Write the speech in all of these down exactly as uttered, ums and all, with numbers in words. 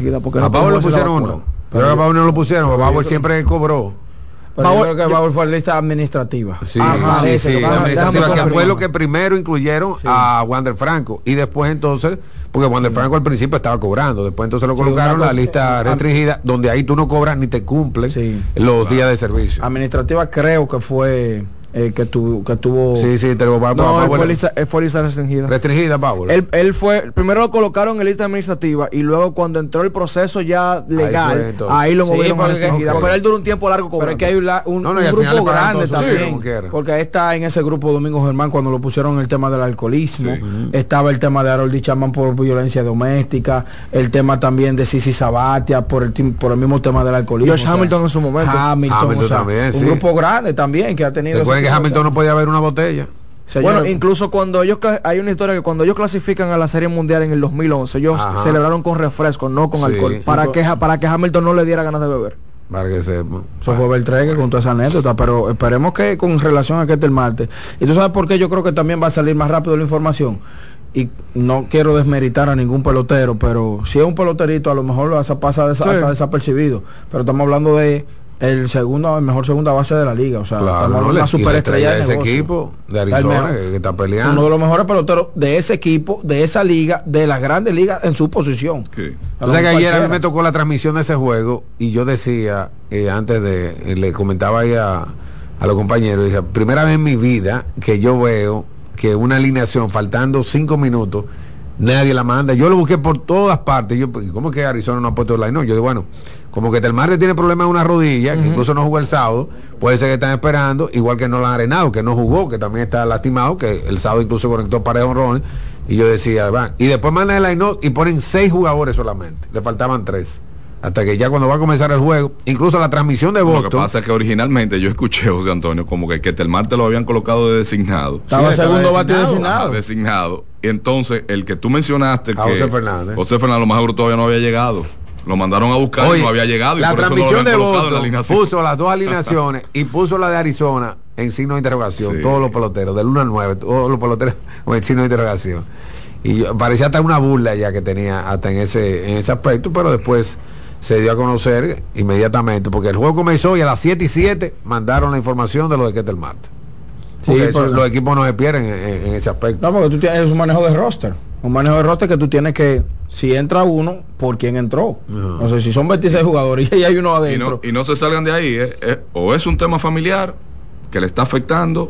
restringida. Porque a Bauer lo pusieron uno. Pero a Bauer no lo pusieron, a Bauer siempre cobró. Pero Bauer, yo creo que Bauer fue la lista administrativa. Sí, ah, sí, sí, déjame, administrativa, déjame que fue lo que primero incluyeron sí. a Wander Franco. Y después entonces, porque Wander sí. Franco al principio estaba cobrando, después entonces lo colocaron en la lista restringida, donde ahí tú no cobras ni te cumplen sí. los claro. días de servicio. Administrativa creo que fue... Eh, que, tu, que tuvo sí sí pero va, no va, él fue, lista, él fue lista restringida restringida Pablo él, él fue primero lo colocaron en lista administrativa y luego cuando entró el proceso ya legal ahí, ahí lo movieron sí, a restringida okay. pero él duró un tiempo largo cobrando. Pero es que hay un, un, no, no, un grupo grande también sí, porque ahí está en ese grupo Domingo Germán cuando lo pusieron el tema del alcoholismo sí. uh-huh. estaba el tema de Harold Chapman por violencia doméstica, el tema también de Sisi Sabatia por el por el mismo tema del alcoholismo. George o sea, Hamilton en su momento Hamilton, Hamilton o sea, también, un sí. grupo grande también que ha tenido recuerden que Hamilton no podía haber una botella. Señor, bueno, incluso cuando ellos hay una historia que cuando ellos clasifican a la Serie Mundial en el dos mil once, ellos Ajá. celebraron con refresco, no con sí. alcohol, para que para que Hamilton no le diera ganas de beber. Para que sepa. Eso fue Beltregue con toda esa anécdota, pero esperemos que con relación a que este el martes. Y tú sabes por qué yo creo que también va a salir más rápido la información. Y no quiero desmeritar a ningún pelotero, pero si es un peloterito a lo mejor lo pasa desa, sí. hasta desapercibido. Pero estamos hablando de el segundo, el mejor segunda base de la liga, o sea, claro, no, una superestrella de ese equipo de Arizona que, que está peleando. Uno de los mejores peloteros de ese equipo, de esa liga, de las grandes ligas en su posición. Sí. O sea que ayer a mí me tocó la transmisión de ese juego y yo decía, eh, antes de, eh, le comentaba ahí a, a los compañeros, decía, primera vez en mi vida que yo veo que una alineación faltando cinco minutos nadie la manda. Yo lo busqué por todas partes. Yo, ¿cómo que Arizona no ha puesto el line? No, yo digo, bueno, como que Telmarte tiene problemas en una rodilla, uh-huh. que incluso no jugó el sábado, puede ser que están esperando, igual que Nolan Arenado, que no jugó, que también está lastimado, que el sábado incluso conectó para honrones, y yo decía, van, y después mandan el line y ponen seis jugadores solamente, le faltaban tres. Hasta que ya cuando va a comenzar el juego, incluso la transmisión de Boston. Lo que pasa es que originalmente yo escuché, José Antonio, como que, que Telmarte lo habían colocado de designado. Estaba sí, segundo bate designado. Ajá, designado. Y entonces, el que tú mencionaste, a que José Fernández. José Fernández, lo más seguro todavía no había llegado. Lo mandaron a buscar. Oye, y no había llegado. La y por transmisión eso no de Boston la puso las dos alineaciones y puso la de Arizona en signo de interrogación. Sí. Todos los peloteros, del uno al nueve, todos los peloteros en signo de interrogación. Y yo, parecía hasta una burla ya que tenía hasta en ese, en ese aspecto, pero después se dio a conocer inmediatamente, porque el juego comenzó y a las siete y siete mandaron la información de lo de Ketel Marte. Sí, eso, los equipos no se pierden en, en, en ese aspecto. No, porque tú tienes un manejo de roster. Un manejo de roster que tú tienes que, si entra uno, ¿por quién entró? Uh-huh. O sea, si son veintiséis jugadores y hay uno adentro. Y no, y no se salgan de ahí. Eh, eh, o es un tema familiar que le está afectando,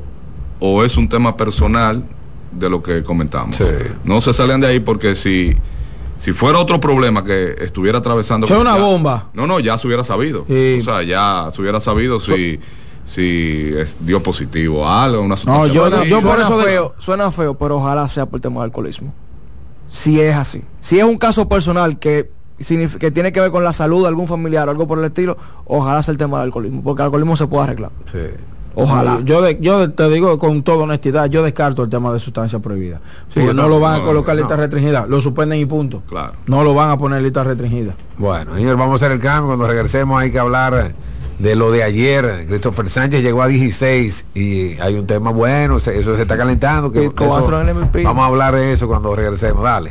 o es un tema personal de lo que comentamos. Sí. No se salgan de ahí porque si... Si fuera otro problema que estuviera atravesando... ¿Es una ya, bomba? No, no, ya se hubiera sabido. Sí. O sea, ya se hubiera sabido si, si es, dio positivo a algo, una sustancia. No, yo, no, yo por eso feo, de... suena feo, pero ojalá sea por el tema del alcoholismo. Si es así. Si es un caso personal que, que tiene que ver con la salud de algún familiar o algo por el estilo, ojalá sea el tema del alcoholismo, porque el alcoholismo se puede arreglar. Sí. Ojalá. Yo de, yo te digo con toda honestidad, yo descarto el tema de sustancia prohibida. Sí, porque no lo van a colocar no, lista no. restringida, lo suspenden y punto. Claro. No lo van a poner lista restringida. Bueno, señor, vamos a hacer el cambio. Cuando regresemos hay que hablar de lo de ayer. Christopher Sánchez llegó a dieciséis y hay un tema bueno, eso se está calentando. Que eso, vamos a hablar de eso cuando regresemos. Dale.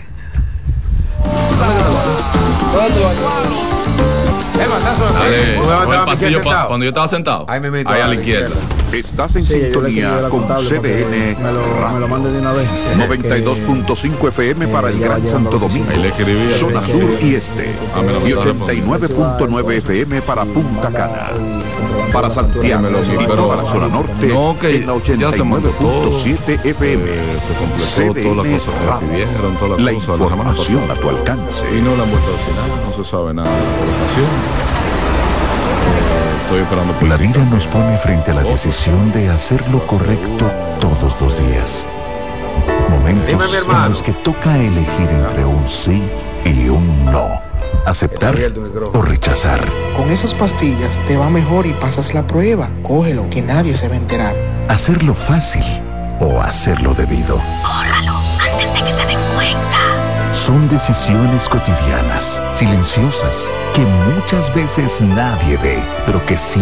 Dale, el pasillo, pa, cuando yo estaba sentado ahí, me meto ahí a la izquierda. Estás en sí, sintonía con C D N me lo, me lo mande de una vez. noventa y dos punto cinco F M para el Gran Santo Domingo, zona sur y este, y ochenta y nueve punto nueve F M para Punta Cana. Para Santiago y toda la zona norte no, que en la ochenta y nueve punto siete F M. Eh, se completó todas las cosas que pidieron, todas las la cosas, información a tu alcance. Y no la han vuelto a decir nada, no se sabe nada de la colocación. Estoy esperando por la vida nos pone frente a la decisión de hacer lo correcto todos los días. Momentos en los que toca elegir entre un sí y un no. Aceptar o rechazar. Con esas pastillas te va mejor y pasas la prueba. Cógelo, que nadie se va a enterar. Hacerlo fácil o hacerlo debido. Córralo antes de que se den cuenta. Son decisiones cotidianas, silenciosas, que muchas veces nadie ve, pero que sí